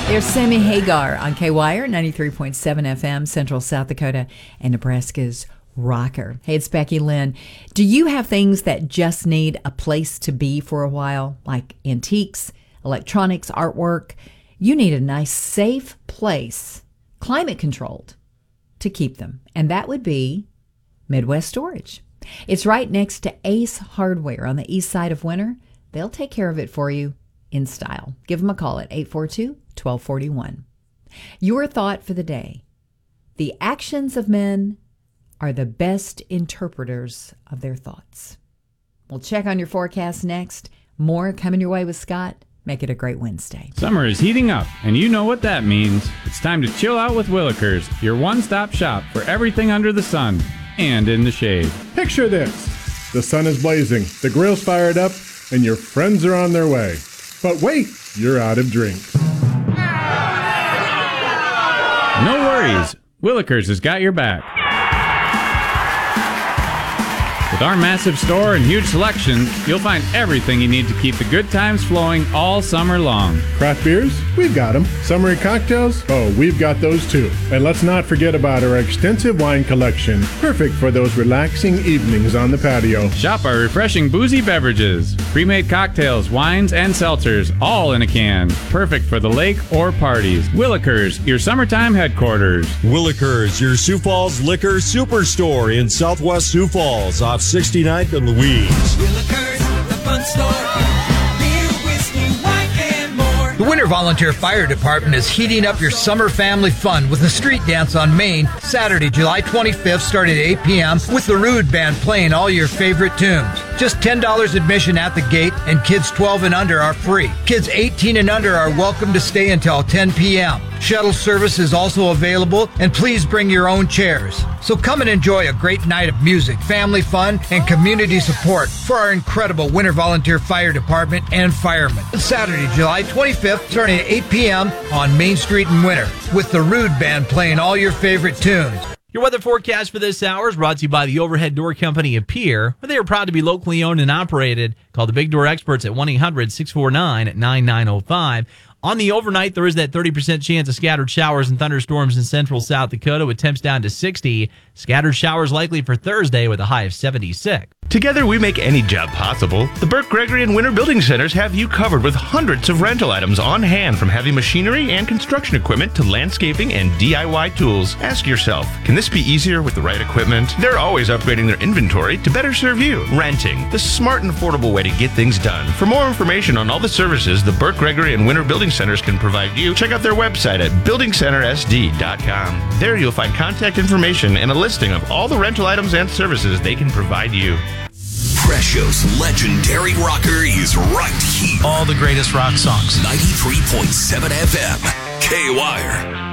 There's Sammy Hagar on K-Wire, 93.7 FM, Central South Dakota, and Nebraska's rocker. Hey, it's Becky Lynn. Do you have things that just need a place to be for a while, like antiques, electronics, artwork? You need a nice, safe place, climate-controlled, to keep them. And that would be Midwest Storage. It's right next to Ace Hardware on the east side of Winter. They'll take care of it for you in style. Give them a call at 842-1241. Your thought for the day: the actions of men are the best interpreters of their thoughts. We'll check on your forecast next. More coming your way with Scott. Make it a great Wednesday. Summer is heating up, and you know what that means. It's time to chill out with Willikers, your one-stop shop for everything under the sun and in the shade. Picture this. The sun is blazing, the grill's fired up, and your friends are on their way. But wait, you're out of drinks. No worries. Willikers has got your back. With our massive store and huge selection, you'll find everything you need to keep the good times flowing all summer long. Craft beers? We've got them. Summery cocktails? Oh, we've got those too. And let's not forget about our extensive wine collection. Perfect for those relaxing evenings on the patio. Shop our refreshing boozy beverages, pre-made cocktails, wines, and seltzers, all in a can. Perfect for the lake or parties. Willikers, your summertime headquarters. Willikers, your Sioux Falls liquor superstore in Southwest Sioux Falls off 69th and Louise. Willikers, the fun store. Beer, whiskey, wine, and more. The Winter Volunteer Fire Department is heating up your summer family fun with a street dance on Main, Saturday, July 25th, starting at 8 p.m. with the Rude Band playing all your favorite tunes. Just $10 admission at the gate, and kids 12 and under are free. Kids 18 and under are welcome to stay until 10 p.m. Shuttle service is also available, and please bring your own chairs. So come and enjoy a great night of music, family fun, and community support for our incredible Winter Volunteer Fire Department and firemen. Saturday, July 25th, starting at 8 p.m. on Main Street in Winter, with the Rude Band playing all your favorite tunes. Your weather forecast for this hour is brought to you by the Overhead Door Company of Pierre, where they are proud to be locally owned and operated. Call the Big Door Experts at 1-800-649-9905. On the overnight, there is that 30% chance of scattered showers and thunderstorms in central South Dakota with temps down to 60. Scattered showers likely for Thursday with a high of 76. Together we make any job possible. The Burke, Gregory, and Winter Building Centers have you covered with hundreds of rental items on hand, from heavy machinery and construction equipment to landscaping and DIY tools. Ask yourself, can this be easier with the right equipment? They're always upgrading their inventory to better serve you. Renting, the smart and affordable way to get things done. For more information on all the services the Burke, Gregory, and Winter Building Centers can provide you, check out their website at buildingcentersd.com. There you'll find contact information and a listing of all the rental items and services they can provide you. Presho's legendary rocker is right here. All the greatest rock songs. 93.7 FM, K-Wire.